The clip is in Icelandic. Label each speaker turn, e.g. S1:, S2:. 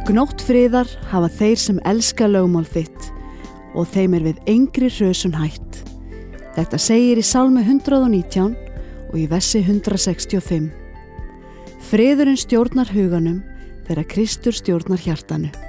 S1: Gnótt friðar hafa þeir sem elska lögmál þitt og þeim við engri hrösun hætt. Þetta segir í Sálmi 119 og í versi 165. Friðurinn stjórnar huganum þegar Kristur stjórnar hjartanu.